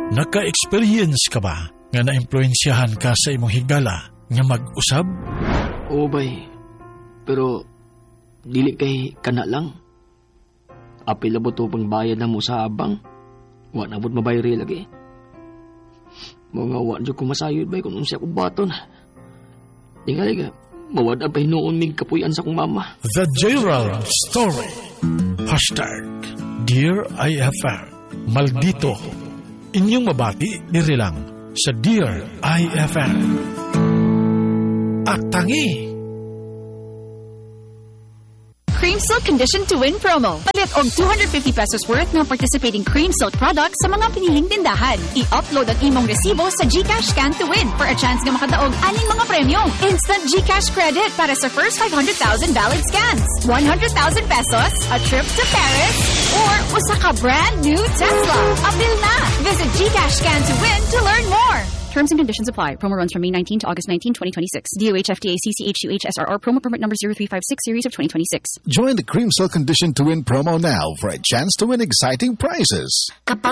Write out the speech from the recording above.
Naka-experience ka ba nga na-impluensyahan ka sa imong higala nga mag-usab? Oo, bay. Pero, dili kay kana lang. Apil na to pang bayad na mo sa abang. Wa na bud mabayri lagi. Mga wa dyan ko masayod, bay, kung siya kong baton. Tingali ka, mawad abay noon mig kapuyan sa kong mama. The Gerald Story. #Dear IFM. Maldito. Inyong mabati, diri lang sa Dear IFM. Aktangi. Cream Silk Condition to Win promo. Palit og 250 pesos worth ng participating Cream Silk products sa mga piniling tindahan. I-upload ang imong resibo sa GCash Scan to Win for a chance na makadaog aning mga premyo. Instant GCash credit para sa first 500,000 valid scans. 100,000 pesos, a trip to Paris, or usa ka brand new Tesla. Apil na! Visit GCash Scan to Win to learn more. Terms and conditions apply. Promo runs from May 19 to August 19, 2026. DOH FDA CCH2H SRR promo permit number 0356 series of 2026. Join the Cream Silk Condition to Win promo now for a chance to win exciting prizes.